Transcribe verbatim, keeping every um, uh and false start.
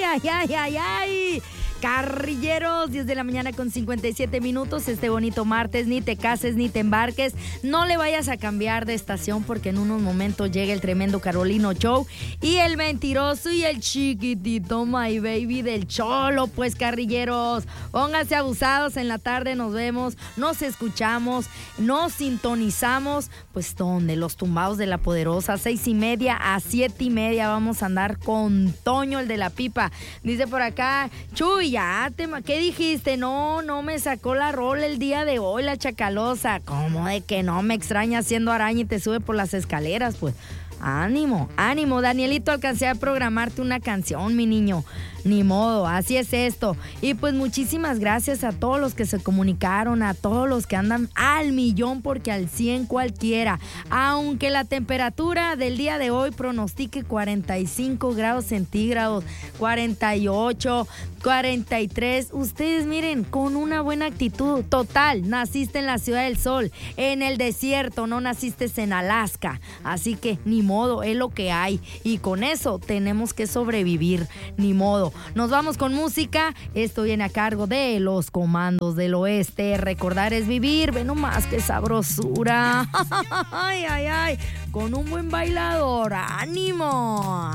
ay, ay, ay, ay. Carrilleros, diez de la mañana con cincuenta y siete minutos, este bonito martes, ni te cases ni te embarques, no le vayas a cambiar de estación porque en unos momentos llega el tremendo Carolino Show y el mentiroso y el chiquitito My Baby del Cholo. Pues carrilleros, pónganse abusados, en la tarde nos vemos, nos escuchamos, nos sintonizamos, pues donde los tumbados de la poderosa, seis y media a siete y media vamos a andar con Toño, el de la pipa. Dice por acá, Chuy, ya, te, ¿qué dijiste? No, no me sacó la rola el día de hoy, la chacalosa. ¿Cómo de que no? Me extraña haciendo araña y te sube por las escaleras, pues. Ánimo, ánimo, Danielito, alcancé a programarte una canción, mi niño. Ni modo, así es esto. Y pues muchísimas gracias a todos los que se comunicaron, a todos los que andan al millón, porque al cien cualquiera. Aunque la temperatura del día de hoy pronostique cuarenta y cinco grados centígrados, cuarenta y ocho, cuarenta y tres. Ustedes miren, con una buena actitud. Total, naciste en la Ciudad del Sol, en el desierto, no naciste en Alaska. Así que ni modo, es lo que hay. Y con eso tenemos que sobrevivir, ni modo. Nos vamos con música. Esto viene a cargo de los Comandos del Oeste. Recordar es vivir. Ve nomás qué sabrosura. Ay, ay, ay. Con un buen bailador. ¡Ánimo!